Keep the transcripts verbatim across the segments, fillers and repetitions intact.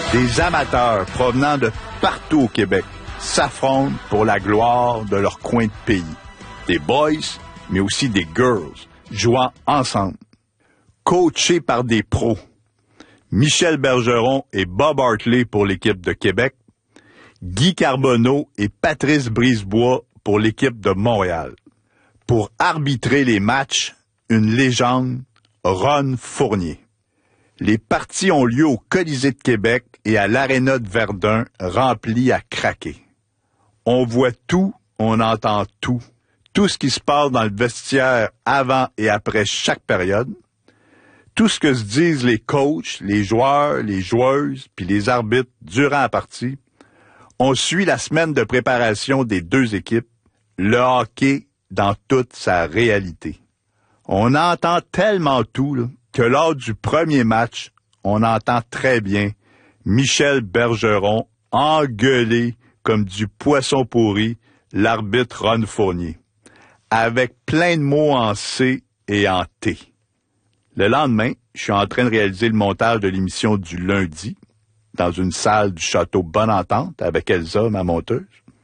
Des amateurs provenant de partout au Québec s'affrontent pour la gloire de leur coin de pays. Des boys, mais aussi des girls, jouant ensemble. Coachés par des pros. Michel Bergeron et Bob Hartley pour l'équipe de Québec. Guy Carbonneau et Patrice Brisebois pour l'équipe de Montréal. Pour arbitrer les matchs, une légende, Ron Fournier. Les parties ont lieu au Colisée de Québec et à l'Aréna de Verdun, rempli à craquer. On voit tout, on entend tout. Tout ce qui se passe dans le vestiaire avant et après chaque période. Tout ce que se disent les coachs, les joueurs, les joueuses, puis les arbitres durant la partie. On suit la semaine de préparation des deux équipes, le hockey dans toute sa réalité. On entend tellement tout, là, que lors du premier match, on entend très bien Michel Bergeron engueuler comme du poisson pourri l'arbitre Ron Fournier, avec plein de mots en C et en T. Le lendemain, je suis en train de réaliser le montage de l'émission du lundi, dans une salle du château Bonne-Entente avec Elsa, ma monteuse.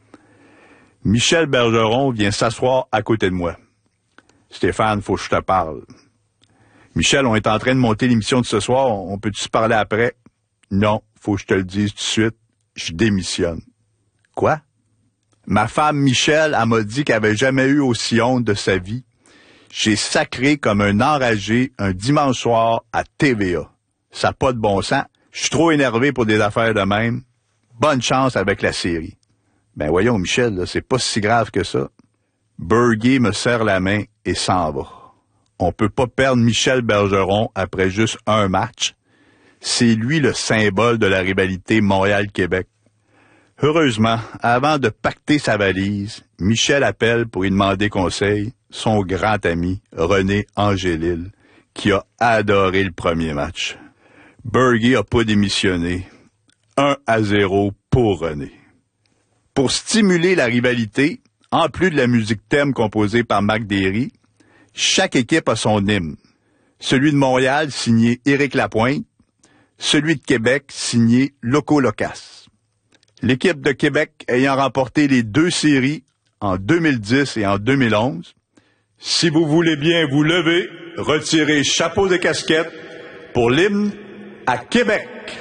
Michel Bergeron vient s'asseoir à côté de moi. « Stéphane, faut que je te parle. » « Michel, on est en train de monter l'émission de ce soir, on peut-tu se parler après? »« Non, faut que je te le dise tout de suite, je démissionne. »« Quoi? » Ma femme Michel, elle m'a dit qu'elle avait jamais eu aussi honte de sa vie. J'ai sacré comme un enragé un dimanche soir à T V A. Ça n'a pas de bon sens. Je suis trop énervé pour des affaires de même. Bonne chance avec la série. Ben voyons, Michel, là, c'est pas si grave que ça. Berger me serre la main et s'en va. On peut pas perdre Michel Bergeron après juste un match. C'est lui le symbole de la rivalité Montréal-Québec. Heureusement, avant de pacter sa valise, Michel appelle pour y demander conseil son grand ami René Angélil, qui a adoré le premier match. Berger a pas démissionné. un à zéro pour René. Pour stimuler la rivalité, en plus de la musique thème composée par Marc Derry, chaque équipe a son hymne. Celui de Montréal, signé Éric Lapointe. Celui de Québec, signé Loco Locas. L'équipe de Québec ayant remporté les deux séries en deux mille dix et en deux mille onze. Si vous voulez bien vous lever, retirez chapeau de casquette pour l'hymne à Québec.